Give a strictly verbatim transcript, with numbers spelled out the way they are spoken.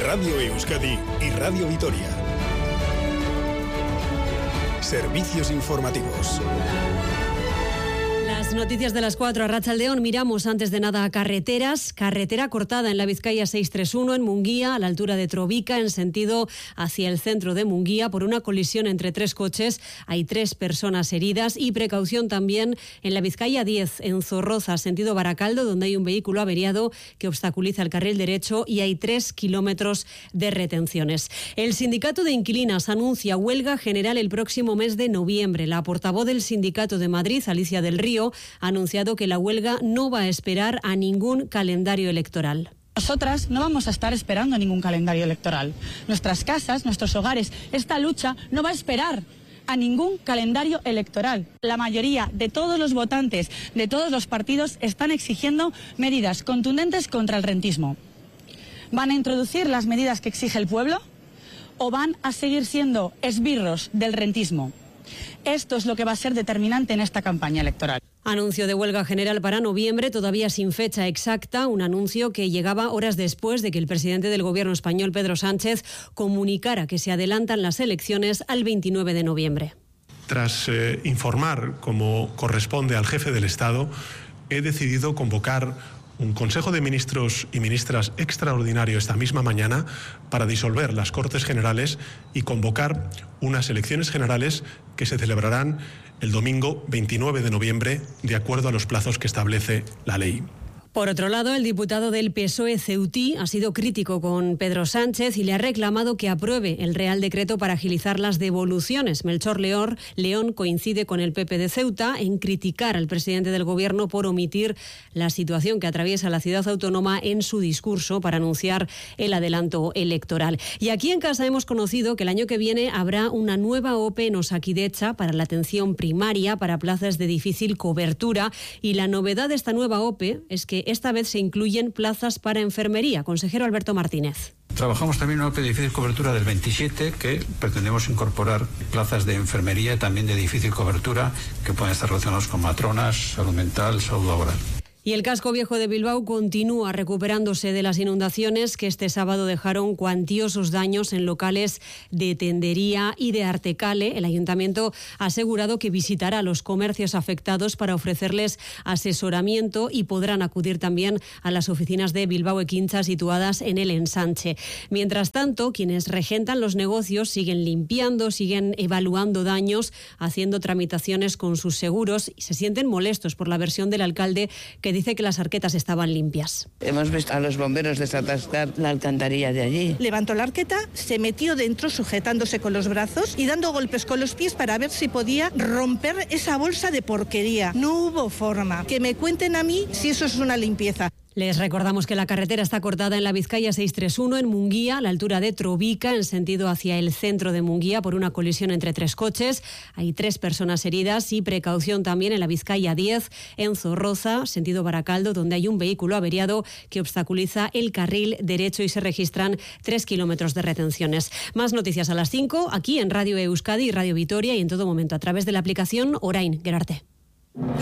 Radio Euskadi y Radio Vitoria. Servicios informativos. Las noticias de las cuatro a Arratsaldeon. Miramos antes de nada a carreteras. Carretera cortada en la Vizcaya seiscientos treinta y uno en Munguía, a la altura de Trovica, en sentido hacia el centro de Munguía, por una colisión entre tres coches. Hay tres personas heridas y precaución también en la Vizcaya diez, en Zorroza, sentido Baracaldo, donde hay un vehículo averiado que obstaculiza el carril derecho y hay tres kilómetros de retenciones. El sindicato de inquilinas anuncia huelga general el próximo mes de noviembre. La portavoz del sindicato de Madrid, Alicia del Río, ha anunciado que la huelga no va a esperar a ningún calendario electoral. Nosotras no vamos a estar esperando a ningún calendario electoral. Nuestras casas, nuestros hogares, esta lucha no va a esperar a ningún calendario electoral. La mayoría de todos los votantes, de todos los partidos, están exigiendo medidas contundentes contra el rentismo. ¿Van a introducir las medidas que exige el pueblo o van a seguir siendo esbirros del rentismo? Esto es lo que va a ser determinante en esta campaña electoral. Anuncio de huelga general para noviembre, todavía sin fecha exacta, un anuncio que llegaba horas después de que el presidente del gobierno español, Pedro Sánchez, comunicara que se adelantan las elecciones al veintinueve de noviembre. Tras eh, informar, como corresponde al jefe del Estado, he decidido convocar un Consejo de Ministros y Ministras extraordinario esta misma mañana para disolver las Cortes Generales y convocar unas elecciones generales que se celebrarán el domingo veintinueve de noviembre, de acuerdo a los plazos que establece la ley. Por otro lado, el diputado del P S O E Ceutí ha sido crítico con Pedro Sánchez y le ha reclamado que apruebe el Real Decreto para agilizar las devoluciones. Melchor León, León coincide con el P P de Ceuta en criticar al presidente del Gobierno por omitir la situación que atraviesa la ciudad autónoma en su discurso para anunciar el adelanto electoral. Y aquí en casa hemos conocido que el año que viene habrá una nueva O P E en Osakidecha para la atención primaria para plazas de difícil cobertura, y la novedad de esta nueva O P E es que esta vez se incluyen plazas para enfermería. Consejero Alberto Martínez. Trabajamos también en una O P E de difícil cobertura del veintisiete, que pretendemos incorporar plazas de enfermería y también de difícil cobertura que pueden estar relacionados con matronas, salud mental, salud laboral. Y el casco viejo de Bilbao continúa recuperándose de las inundaciones que este sábado dejaron cuantiosos daños en locales de tendería y de Artecale. El ayuntamiento ha asegurado que visitará los comercios afectados para ofrecerles asesoramiento y podrán acudir también a las oficinas de Bilbao Equintza situadas en el ensanche. Mientras tanto, quienes regentan los negocios siguen limpiando, siguen evaluando daños, haciendo tramitaciones con sus seguros y se sienten molestos por la versión del alcalde, que dice que las arquetas estaban limpias. Hemos visto a los bomberos desatascar la alcantarilla de allí. Levantó la arqueta, se metió dentro sujetándose con los brazos y dando golpes con los pies para ver si podía romper esa bolsa de porquería. No hubo forma. Que me cuenten a mí si eso es una limpieza. Les recordamos que la carretera está cortada en la Vizcaya seiscientos treinta y uno en Munguía, a la altura de Trovica, en sentido hacia el centro de Munguía, por una colisión entre tres coches. Hay tres personas heridas y precaución también en la Vizcaya diez, en Zorroza, sentido Baracaldo, donde hay un vehículo averiado que obstaculiza el carril derecho y se registran tres kilómetros de retenciones. Más noticias a las cinco, aquí en Radio Euskadi y Radio Vitoria, y en todo momento a través de la aplicación Orain. Gerarte.